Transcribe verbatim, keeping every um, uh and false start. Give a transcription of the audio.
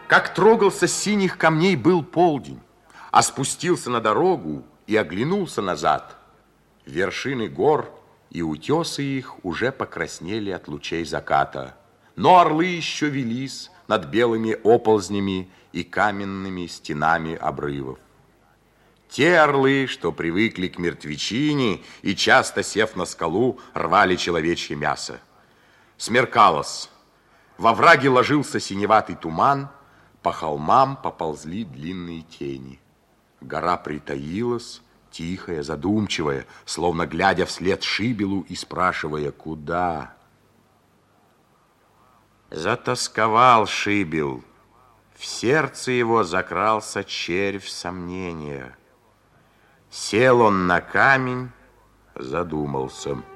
Как трогался с синих камней был полдень, а спустился на дорогу и оглянулся назад. Вершины гор и утесы их уже покраснели от лучей заката, но орлы еще велись над белыми оползнями и каменными стенами обрывов. Те орлы, что привыкли к мертвечине и, часто сев на скалу, рвали человечье мясо. Смеркалось. Во враге ложился синеватый туман, по холмам поползли длинные тени. Гора притаилась, тихая, задумчивая, словно глядя вслед Шибелу и спрашивая, куда. Затасковал Шибел. В сердце его закрался червь сомнения. Сел он на камень, задумался.